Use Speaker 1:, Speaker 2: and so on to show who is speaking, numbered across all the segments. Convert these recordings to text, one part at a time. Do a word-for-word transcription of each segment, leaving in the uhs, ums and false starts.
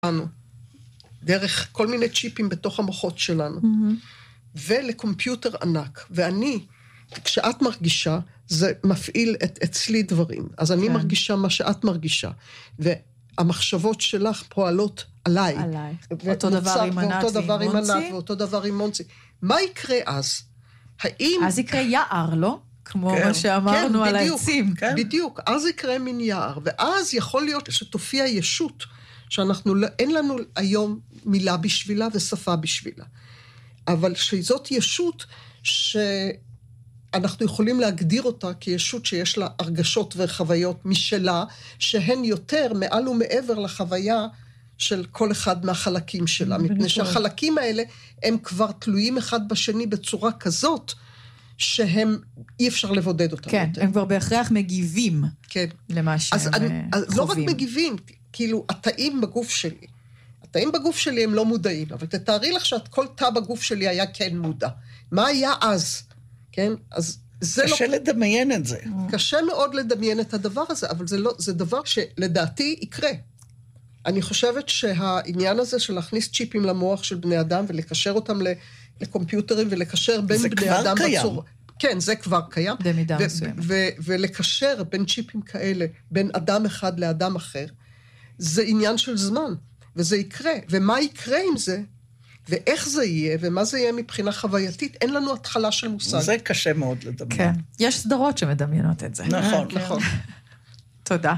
Speaker 1: דרך כל מיני צ'יפים בתוך המוחות שלנו, mm-hmm. ולקומפיוטר ענק. ואני, כשאת מרגישה, זה מפעיל את, אצלי דברים. אז אני כן. מרגישה מה שאת מרגישה. והמחשבות שלך פועלות עליי.
Speaker 2: עליי. אותו דבר עם ענת
Speaker 1: ואותו דבר עם
Speaker 2: מונצי.
Speaker 1: ענת, ואותו דבר עם מונצי. מה יקרה אז? האם...
Speaker 2: אז יקרה יער, לא? כמו
Speaker 1: כן,
Speaker 2: מה שאמרנו
Speaker 1: כן,
Speaker 2: על
Speaker 1: בדיוק,
Speaker 2: העצים.
Speaker 1: כן. בדיוק, אז יקרה מין יער. ואז יכול להיות שתופיע ישות, שאנחנו, אין לנו היום מילה בשבילה ושפה בשבילה. אבל שזאת ישות שאנחנו יכולים להגדיר אותה כישות שיש לה הרגשות וחוויות משלה, שהן יותר מעל ומעבר לחוויה של כל אחד מהחלקים שלה. מפני שהחלקים האלה הם כבר תלויים אחד בשני בצורה כזאת, שהם אי אפשר לבודד אותם.
Speaker 2: כן,
Speaker 1: יותר.
Speaker 2: הם כבר בהכרח מגיבים
Speaker 1: כן.
Speaker 2: למה שהם
Speaker 1: אז אני, אז
Speaker 2: חווים.
Speaker 1: לא רק מגיבים, כאילו, התאים בגוף שלי. התאים בגוף שלי הם לא מודעים, אבל תתארי לך שאת כל תא בגוף שלי היה כן מודע. מה היה אז? כן? אז זה
Speaker 3: קשה
Speaker 1: לא...
Speaker 3: לדמיין את זה.
Speaker 1: קשה מאוד לדמיין את הדבר הזה, אבל זה לא, זה דבר שלדעתי יקרה. אני חושבת שהעניין הזה של להכניס צ'יפים למוח של בני אדם, ולקשר אותם לקומפיוטרים, ולקשר בין בני אדם בצורה... כן, זה כבר קיים.
Speaker 2: במידה מסוימת.
Speaker 1: ולקשר בין צ'יפים כאלה, בין אדם אחד לאדם אחר, זה עניין של זמן, וזה יקרה. ומה יקרה עם זה, ואיך זה יהיה, ומה זה יהיה מבחינה חווייתית, אין לנו התחלה של מושג.
Speaker 3: זה קשה מאוד לדמיין.
Speaker 2: כן, יש סדרות שמדמיינות את זה.
Speaker 3: נכון,
Speaker 1: נכון.
Speaker 2: תודה.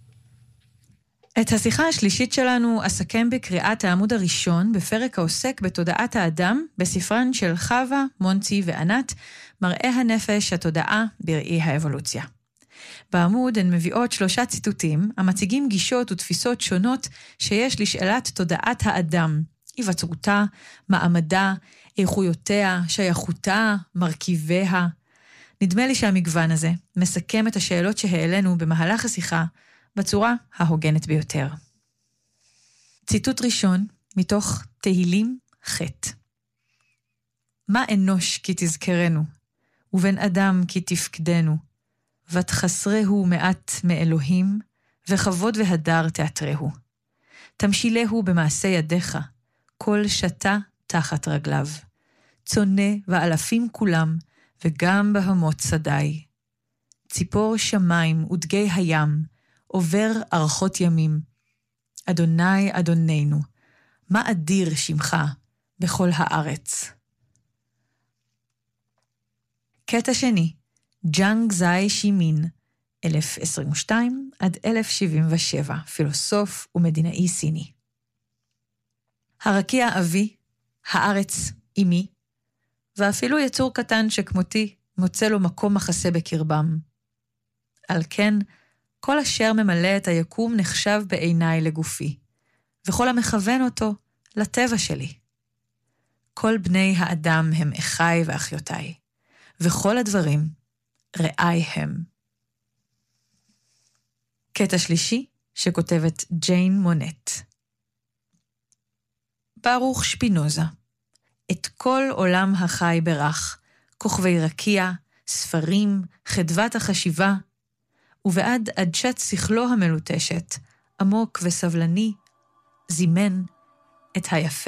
Speaker 2: את השיחה השלישית שלנו אסכם בקריאת העמוד הראשון בפרק העוסק בתודעת האדם, בספרן של חווה, מונצי וענת, מראה הנפש, התודעה בראי האבולוציה. בעמוד הן מביאות שלושה ציטוטים, המציגים גישות ותפיסות שונות שיש לשאלת תודעת האדם, היווצרותה, מעמדה, איכויותיה, שייכותה, מרכיביה. נדמה לי שהמגוון הזה מסכם את השאלות שהעלינו במהלך השיחה, בצורה ההוגנת ביותר. ציטוט ראשון, מתוך תהילים ח' מה אנוש כי תזכרנו, ובן אדם כי תפקדנו, ותחסרהו מעט מאלוהים, וכבוד והדר תיאטרהו. תמשילהו במעשה ידיך, כל שתה תחת רגליו. צונה ואלפים כולם, וגם בהמות שדי. ציפור שמיים ודגי הים, עובר ארחות ימים. אדוני אדוננו, מה אדיר שמך בכל הארץ. קטע שני, ג'אנג זאי שימין, אלף עשרים ושתיים עד אלף שבעים ושבע, פילוסוף ומדינאי סיני. הרקיע אבי, הארץ אמי, ואפילו יצור קטן שכמותי מוצא לו מקום מחסה בקרבם. על כן, כל אשר ממלא את היקום נחשב בעיניי לגופי, וכל המכוון אותו לטבע שלי. כל בני האדם הם אחי ואחיותיי, וכל הדברים רעי הם. קטע שלישי שכותבת ג'יין מונט. ברוך שפינוזה. את כל עולם החי ברך, כוכבי רקיע, ספרים, חדוות החשיבה, ובעד עדשת שכלו המלוטשת, עמוק וסבלני, זימן את היפה.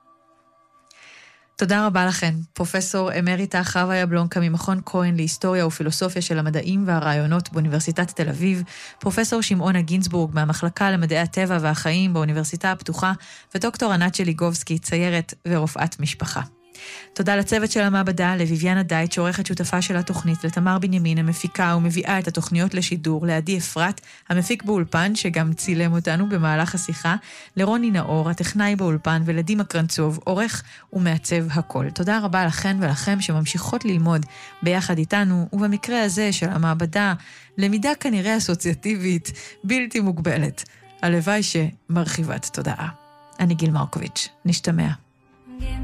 Speaker 2: תודה רבה לכן, פרופסור אמריטה חווה יבלונקה ממכון כהן להיסטוריה ופילוסופיה של המדעים והרעיונות באוניברסיטת תל אביב, פרופסור שמעונה גינצבורג מהמחלקה למדעי הטבע והחיים באוניברסיטה הפתוחה, ודוקטור ענת שליגובסקי, ציירת ורופאת משפחה. תודה לצוות של המעבדה, לביביאנה דייט, שעורכת שותפה של התוכנית, לתמר בנימין, המפיקה ומביאה את התוכניות לשידור, לעדי אפרת, המפיק באולפן, שגם צילם אותנו במהלך השיחה, לרוני נאור, הטכנאי באולפן, ולדימה קרנצוב, עורך ומעצב הכל. תודה רבה לכן ולכם שממשיכות ללמוד ביחד איתנו, ובמקרה הזה של המעבדה, למידה כנראה אסוציאטיבית, בלתי מוגבלת. הלוואי שמרחיבת תודעה. אני גיל מרקוביץ', נשתמע.